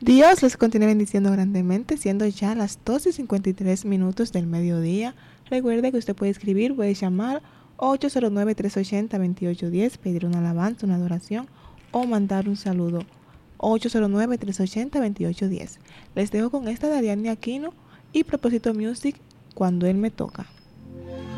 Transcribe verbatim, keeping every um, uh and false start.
Dios les continúe bendiciendo grandemente, siendo ya las doce y cincuenta y tres minutos del mediodía. Recuerde que usted puede escribir, puede llamar ocho cero nueve, tres ocho cero, dos ocho uno cero, pedir una alabanza, una adoración o mandar un saludo. ocho cero nueve, tres ocho cero, dos ocho uno cero. Les dejo con esta de Ariadne Aquino y Propósito Music, Cuando Él Me Toca.